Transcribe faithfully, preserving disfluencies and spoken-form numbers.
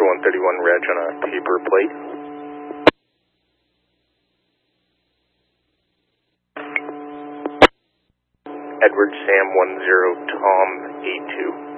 one thirty-one reg on a paper plate. Edward Sam one zero Tom A two.